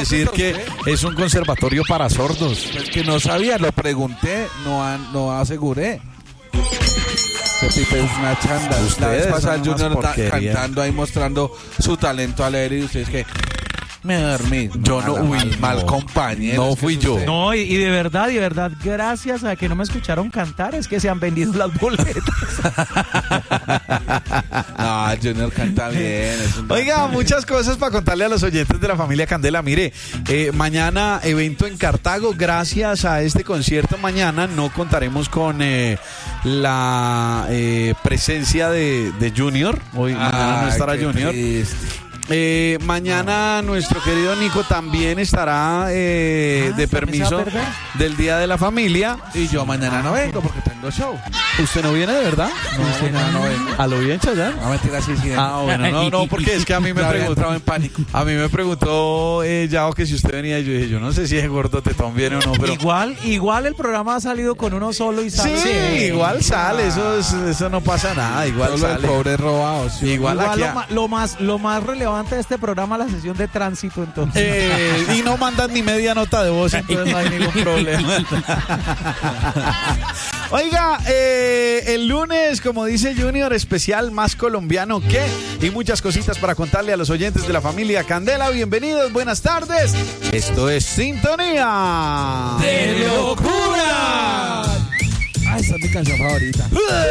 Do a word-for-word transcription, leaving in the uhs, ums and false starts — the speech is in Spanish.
decir que es un conservatorio para sordos. Es que no sabía, lo pregunté, no, no aseguré. Ese Pipe es una chanda. La vez pasada el Junior da, cantando ahí, mostrando su talento al aire, y ustedes que me dormí. Yo no, mal, uy, mal, mal no, compañero. no fui yo. No, y, y de verdad, y de verdad, gracias a que no me escucharon cantar, es que se han vendido las boletas. No, el Junior canta bien. Es un Oiga, muchas cosas para contarle a los oyentes de la familia Candela. Mire, eh, mañana evento en Cartago. Gracias a este concierto mañana no contaremos con eh, la eh, presencia de, de Junior. Hoy mañana no estará Junior. Triste. Eh, mañana no. nuestro querido Nico también estará eh, ah, de permiso del Día de la Familia. Y yo mañana no vengo porque tengo show. ¿Usted no viene de verdad? No, ¿Usted mañana no vengo. ¿A lo bien, Chayán? No, mentira, sí, sí. Ah, bueno, no, no, porque es que a mí me preguntó en pánico. A mí me preguntó eh, Yao que si usted venía y yo dije, yo no sé si es gordo tetón viene o no, pero igual, igual el programa ha salido con uno solo y sale. Sí, sí, igual sale, eso es, eso no pasa nada, igual solo sale. El pobre robado. Sí. Igual, igual aquí lo, a... ma, lo más lo más relevante de este programa, la sesión de tránsito, entonces. Eh, y no mandan ni media nota de voz, entonces no hay ningún problema. Oiga, eh, el lunes, como dice Junior, especial más colombiano que, y muchas cositas para contarle a los oyentes de la familia Candela. Bienvenidos, buenas tardes. Esto es Sintonía de Locura. Ah, esa es mi canción favorita.